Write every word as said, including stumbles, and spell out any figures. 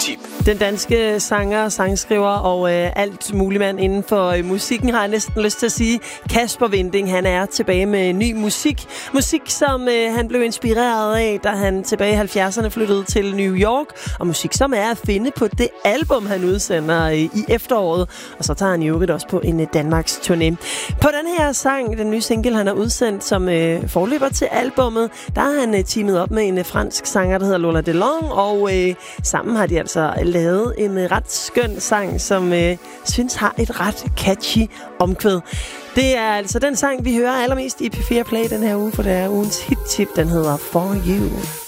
hit-tip. Den danske sanger, sangskriver og øh, alt muligt mand inden for øh, musikken, har jeg næsten lyst til at sige. Kasper Winding, han er tilbage med ny musik. Musik, som øh, han blev inspireret af, da han tilbage i halvfjerdserne flyttede til New York. Og musik, som er at finde på det album, han udsender øh, i efteråret. Og så tager han i øvrigt også på en øh, Danmarks turné. På den her sang, den nye single, han har udsendt som øh, forløber til albummet, der har han øh, teamet op med en øh, fransk sanger, der hedder Lola Delong. Og øh, sammen har de altså lavet en øh, ret skøn sang, som øh, synes har et ret catchy omkvæd. Det er altså den sang, vi hører allermest i P fire Play den her uge, for det er ugens hit-tip. Den hedder For You.